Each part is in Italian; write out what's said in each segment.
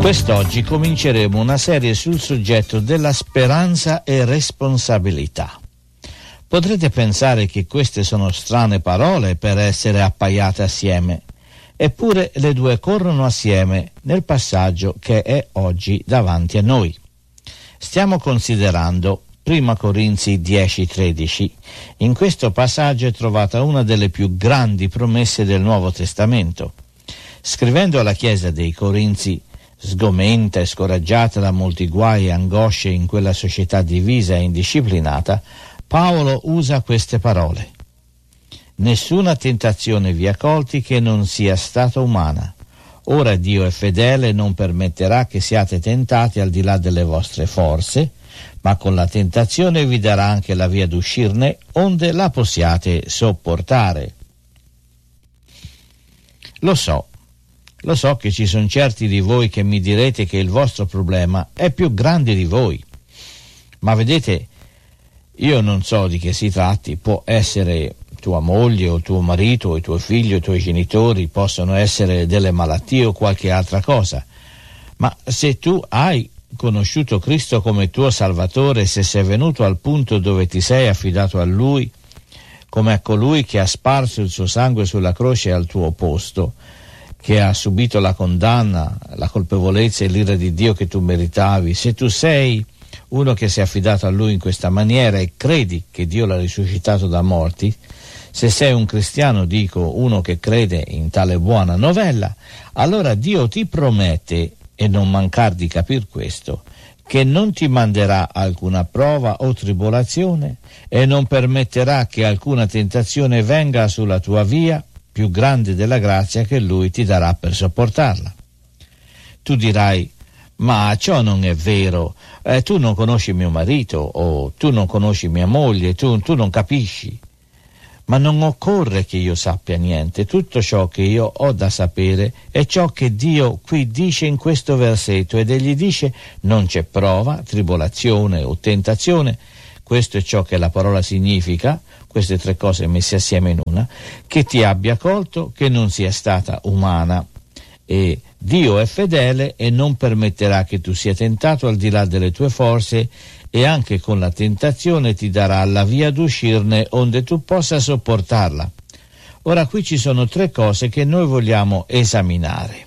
Quest'oggi cominceremo una serie sul soggetto della speranza e responsabilità. Potrete pensare che queste sono strane parole per essere appaiate assieme, eppure le due corrono assieme nel passaggio che è oggi davanti a noi. Stiamo considerando 1 Corinzi 10:13. In questo passaggio è trovata una delle più grandi promesse del Nuovo Testamento. Scrivendo alla Chiesa dei Corinzi, sgomenta e scoraggiata da molti guai e angosce in quella società divisa e indisciplinata, Paolo usa queste parole: nessuna tentazione vi ha colti che non sia stata umana. Ora Dio è fedele e non permetterà che siate tentati al di là delle vostre forze, ma con la tentazione vi darà anche la via d'uscirne, onde la possiate sopportare. Lo so che ci sono certi di voi che mi direte che il vostro problema è più grande di voi. Ma vedete, io non so di che si tratti. Può essere tua moglie o tuo marito o i tuoi figli o i tuoi genitori, possono essere delle malattie o qualche altra cosa. Ma se tu hai conosciuto Cristo come tuo Salvatore, se sei venuto al punto dove ti sei affidato a Lui, come a colui che ha sparso il suo sangue sulla croce al tuo posto, che ha subito la condanna, la colpevolezza e l'ira di Dio che tu meritavi, se tu sei uno che si è affidato a Lui in questa maniera e credi che Dio l'ha risuscitato da morti, se sei un cristiano, dico, uno che crede in tale buona novella, allora Dio ti promette, e non mancar di capir questo, che non ti manderà alcuna prova o tribolazione e non permetterà che alcuna tentazione venga sulla tua via più grande della grazia che Lui ti darà per sopportarla. Tu dirai: ma ciò non è vero, tu non conosci mio marito, o tu non conosci mia moglie, tu non capisci. Ma non occorre che io sappia niente. Tutto ciò che io ho da sapere è ciò che Dio qui dice in questo versetto, ed egli dice: non c'è prova, tribolazione o tentazione. Questo è ciò che la parola significa, queste tre cose messe assieme in una, che ti abbia colto, che non sia stata umana. E Dio è fedele e non permetterà che tu sia tentato al di là delle tue forze, e anche con la tentazione ti darà la via d'uscirne, onde tu possa sopportarla. Ora qui ci sono tre cose che noi vogliamo esaminare.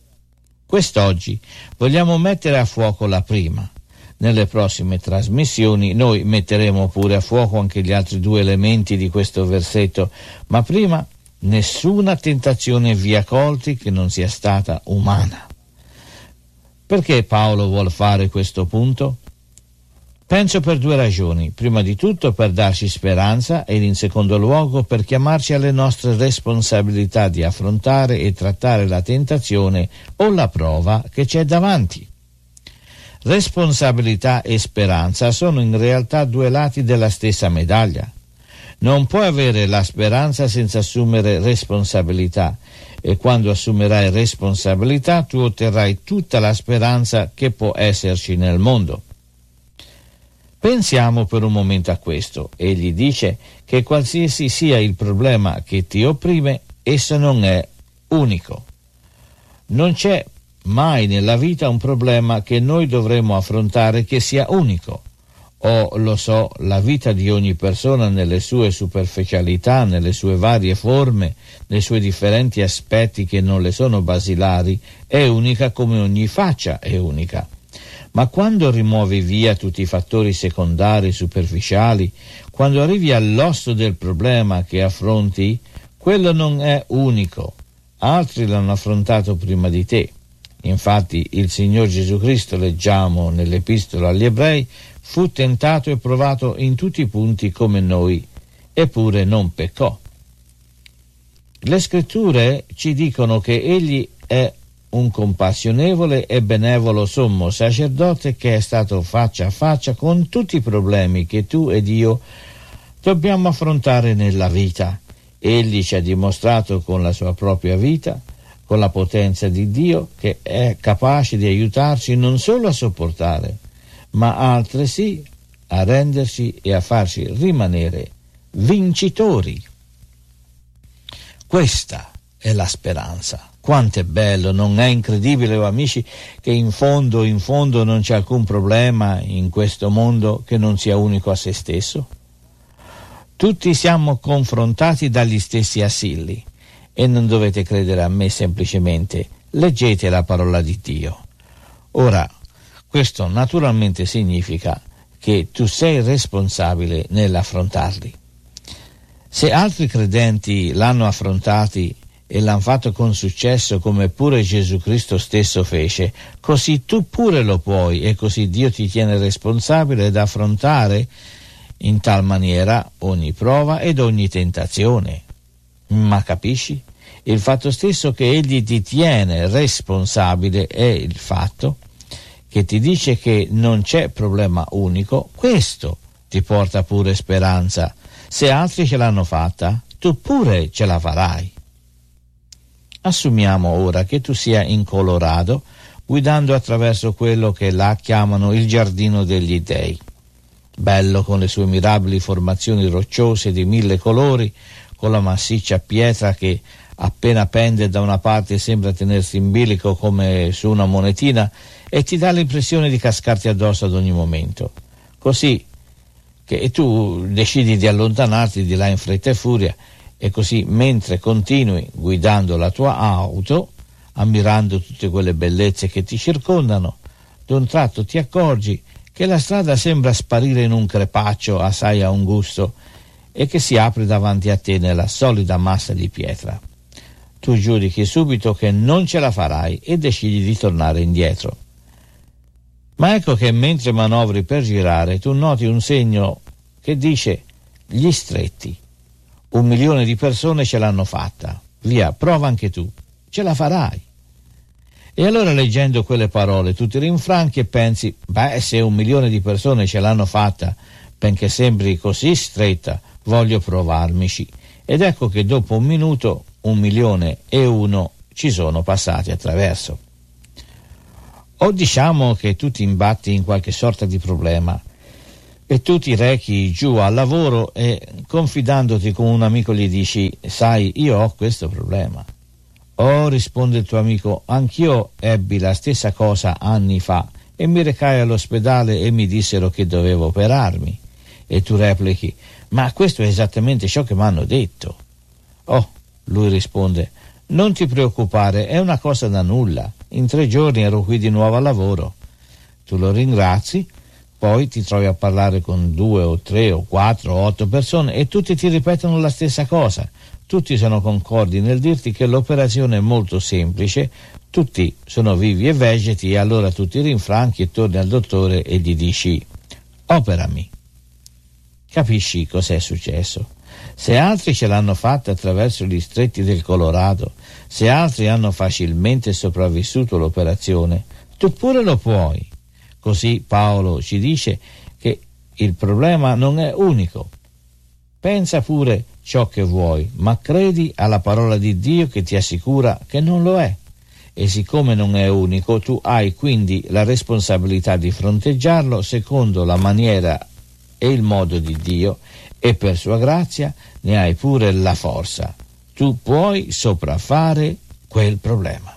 Quest'oggi vogliamo mettere a fuoco la prima. Nelle prossime trasmissioni noi metteremo pure a fuoco anche gli altri due elementi di questo versetto, ma prima: nessuna tentazione vi ha colti che non sia stata umana. Perché Paolo vuol fare questo punto? Penso per due ragioni: prima di tutto per darci speranza, ed in secondo luogo per chiamarci alle nostre responsabilità di affrontare e trattare la tentazione o la prova che c'è davanti. Responsabilità e speranza sono in realtà due lati della stessa medaglia. Non puoi avere la speranza senza assumere responsabilità, e quando assumerai responsabilità tu otterrai tutta la speranza che può esserci nel mondo. Pensiamo per un momento a questo. Egli dice che qualsiasi sia il problema che ti opprime, esso non è unico. Non c'è mai nella vita un problema che noi dovremmo affrontare che sia unico. Lo so, la vita di ogni persona nelle sue superficialità, nelle sue varie forme, nei suoi differenti aspetti che non le sono basilari, è unica come ogni faccia è unica. Ma quando rimuovi via tutti i fattori secondari, superficiali, quando arrivi all'osso del problema che affronti, quello non è unico. Altri l'hanno affrontato prima di te. Infatti il Signor Gesù Cristo, leggiamo nell'Epistola agli Ebrei, fu tentato e provato in tutti i punti come noi, eppure non peccò. Le Scritture ci dicono che egli è un compassionevole e benevolo sommo sacerdote che è stato faccia a faccia con tutti i problemi che tu ed io dobbiamo affrontare nella vita. Egli ci ha dimostrato con la sua propria vita, con la potenza di Dio, che è capace di aiutarci non solo a sopportare, ma altresì a renderci e a farci rimanere vincitori. Questa è la speranza. Quanto è bello, non è incredibile, amici, che in fondo non c'è alcun problema in questo mondo che non sia unico a se stesso? Tutti siamo confrontati dagli stessi assilli e non dovete credere a me semplicemente, leggete la parola di Dio. Ora, questo naturalmente significa che tu sei responsabile nell'affrontarli. Se altri credenti l'hanno affrontati e l'hanno fatto con successo come pure Gesù Cristo stesso fece, così tu pure lo puoi e così Dio ti tiene responsabile ad affrontare in tal maniera ogni prova ed ogni tentazione. Ma capisci? Il fatto stesso che Egli ti tiene responsabile è il fatto che ti dice che non c'è problema unico, questo ti porta pure speranza. Se altri ce l'hanno fatta, tu pure ce la farai. Assumiamo ora che tu sia in Colorado, guidando attraverso quello che là chiamano il giardino degli dei. Bello con le sue mirabili formazioni rocciose di 1000 colori, con la massiccia pietra che appena pende da una parte sembra tenersi in bilico come su una monetina e ti dà l'impressione di cascarti addosso ad ogni momento. Così che tu decidi di allontanarti di là in fretta e furia, e così mentre continui guidando la tua auto, ammirando tutte quelle bellezze che ti circondano, d'un tratto ti accorgi che la strada sembra sparire in un crepaccio assai angusto e che si apre davanti a te nella solida massa di pietra. Tu giudichi subito che non ce la farai e decidi di tornare indietro. Ma ecco che mentre manovri per girare tu noti un segno che dice gli stretti. 1 milione di persone ce l'hanno fatta. Via, prova anche tu. Ce la farai. E allora leggendo quelle parole tu ti rinfranchi e pensi, se 1 milione di persone ce l'hanno fatta, benché sembri così stretta, voglio provarmici. Ed ecco che dopo 1 minuto 1.000.001 ci sono passati attraverso. O diciamo che tu ti imbatti in qualche sorta di problema e tu ti rechi giù al lavoro e confidandoti con un amico gli dici, sai, io ho questo problema. Oh, risponde il tuo amico, anch'io ebbi la stessa cosa anni fa e mi recai all'ospedale e mi dissero che dovevo operarmi. E tu replichi, ma questo è esattamente ciò che mi hanno detto. Oh, lui risponde, non ti preoccupare, è una cosa da nulla. In 3 giorni ero qui di nuovo al lavoro. Tu lo ringrazi, poi ti trovi a parlare con 2 o 3 o 4 o 8 persone e tutti ti ripetono la stessa cosa. Tutti sono concordi nel dirti che l'operazione è molto semplice, tutti sono vivi e vegeti, e allora tu ti rinfranchi e torni al dottore e gli dici, operami. Capisci cos'è successo? Se altri ce l'hanno fatta attraverso gli stretti del Colorado, se altri hanno facilmente sopravvissuto l'operazione, tu pure lo puoi. Così Paolo ci dice che il problema non è unico. Pensa pure ciò che vuoi, ma credi alla parola di Dio che ti assicura che non lo è. E siccome non è unico, tu hai quindi la responsabilità di fronteggiarlo secondo la maniera e il modo di Dio, e per sua grazia ne hai pure la forza. Tu puoi sopraffare quel problema.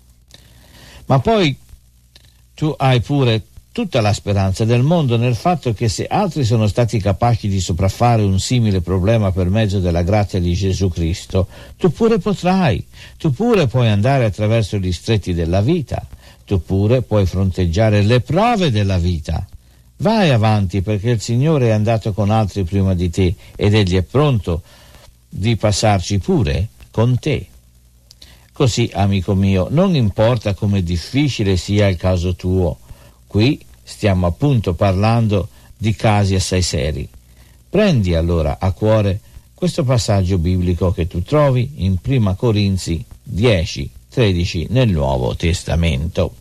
Ma poi tu hai pure tutta la speranza del mondo nel fatto che se altri sono stati capaci di sopraffare un simile problema per mezzo della grazia di Gesù Cristo, tu pure potrai, tu pure puoi andare attraverso gli stretti della vita, tu pure puoi fronteggiare le prove della vita. Vai avanti, perché il Signore è andato con altri prima di te ed Egli è pronto di passarci pure con te. Così, amico mio, non importa come difficile sia il caso tuo, qui stiamo appunto parlando di casi assai seri. Prendi allora a cuore questo passaggio biblico che tu trovi in 1 Corinzi 10:13 nel Nuovo Testamento.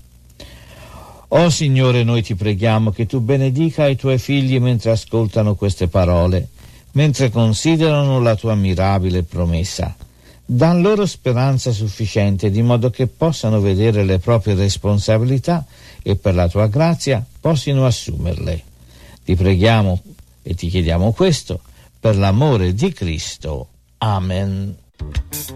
O Signore, noi ti preghiamo che tu benedica i tuoi figli mentre ascoltano queste parole, mentre considerano la tua mirabile promessa. Dan loro speranza sufficiente di modo che possano vedere le proprie responsabilità e per la tua grazia possano assumerle. Ti preghiamo e ti chiediamo questo per l'amore di Cristo. Amen.